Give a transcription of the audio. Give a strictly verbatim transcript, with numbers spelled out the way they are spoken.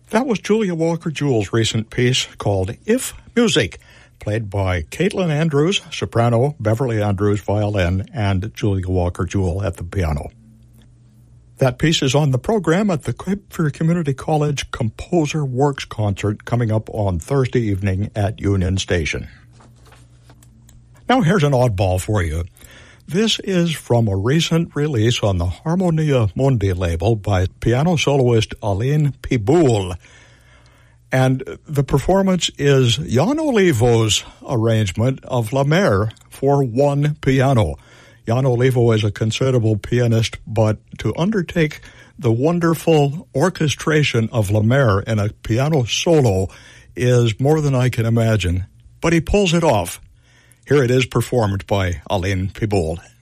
That was Julia Walker-Jewell's recent piece called If Music, played by Caitlin Andrews, soprano, Beverly Andrews, violin, and Julia Walker-Jewell at the piano. That piece is on the program at the Cape Fear Community College Composer Works Concert coming up on Thursday evening at Union Station. Now here's an oddball for you. This is from a recent release on the Harmonia Mundi label by piano soloist Aline Piboul. And the performance is Jan Olivo's arrangement of La Mer for one piano. Jan Olivo is a considerable pianist, but to undertake the wonderful orchestration of La Mer in a piano solo is more than I can imagine. But he pulls it off. Here it is performed by Aline Piboul.